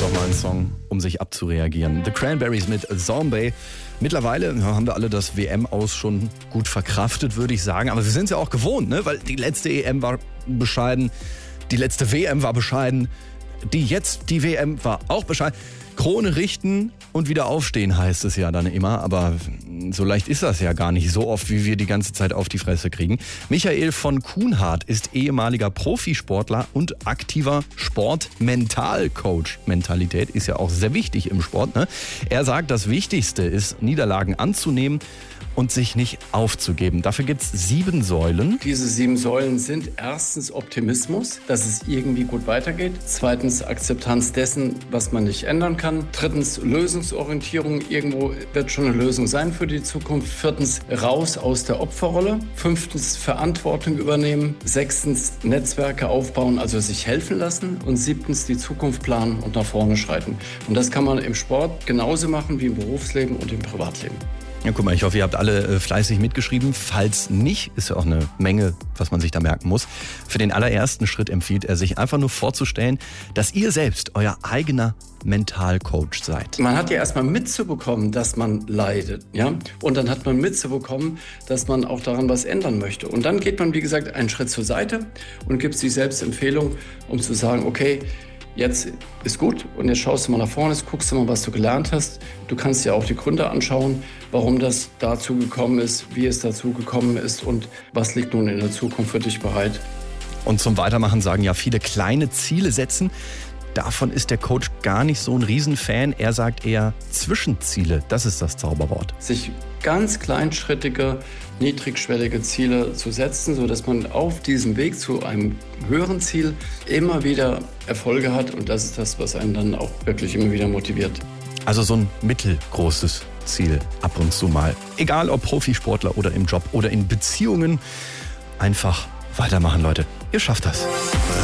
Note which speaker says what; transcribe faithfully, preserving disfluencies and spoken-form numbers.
Speaker 1: nochmal ein Song, um sich abzureagieren. The Cranberries mit Zombie. Mittlerweile ja, haben wir alle das W M-Aus schon gut verkraftet, würde ich sagen. Aber wir sind es ja auch gewohnt, ne? Weil die letzte E M war bescheiden, die letzte W M war bescheiden, die jetzt, die W M war auch bescheiden. Krone richten und wieder aufstehen heißt es ja dann immer, aber so leicht ist das ja gar nicht so oft, wie wir die ganze Zeit auf die Fresse kriegen. Michael von Kuhnhardt ist ehemaliger Profisportler und aktiver Sportmentalcoach. Mentalität ist ja auch sehr wichtig im Sport, ne? Er sagt, das Wichtigste ist, Niederlagen anzunehmen und sich nicht aufzugeben. Dafür gibt es sieben Säulen.
Speaker 2: Diese sieben Säulen sind erstens Optimismus, dass es irgendwie gut weitergeht. Zweitens Akzeptanz dessen, was man nicht ändern kann. Drittens Lösungsorientierung. Irgendwo wird schon eine Lösung sein für die Zukunft. Viertens raus aus der Opferrolle. Fünftens Verantwortung übernehmen. Sechstens Netzwerke aufbauen, also sich helfen lassen. Und siebtens die Zukunft planen und nach vorne schreiten. Und das kann man im Sport genauso machen wie im Berufsleben und im Privatleben.
Speaker 1: Ja, guck mal, ich hoffe, ihr habt alle äh, fleißig mitgeschrieben. Falls nicht, ist ja auch eine Menge, was man sich da merken muss. Für den allerersten Schritt empfiehlt er sich einfach nur vorzustellen, dass ihr selbst euer eigener Mentalcoach seid.
Speaker 2: Man hat ja erstmal mitzubekommen, dass man leidet, ja? Und dann hat man mitzubekommen, dass man auch daran was ändern möchte. Und dann geht man, wie gesagt, einen Schritt zur Seite und gibt sich selbst Empfehlung, um zu sagen, okay, jetzt ist gut und jetzt schaust du mal nach vorne, guckst du mal, was du gelernt hast. Du kannst dir auch die Gründe anschauen, warum das dazu gekommen ist, wie es dazu gekommen ist und was liegt nun in der Zukunft für dich bereit.
Speaker 1: Und zum Weitermachen sagen ja viele kleine Ziele setzen. Davon ist der Coach gar nicht so ein Riesenfan. Er sagt eher Zwischenziele. Das ist das Zauberwort.
Speaker 2: Sich ganz kleinschrittige, niedrigschwellige Ziele zu setzen, sodass man auf diesem Weg zu einem höheren Ziel immer wieder Erfolge hat. Und das ist das, was einen dann auch wirklich immer wieder motiviert.
Speaker 1: Also so ein mittelgroßes Ziel ab und zu mal. Egal ob Profisportler oder im Job oder in Beziehungen. Einfach weitermachen, Leute. Ihr schafft das.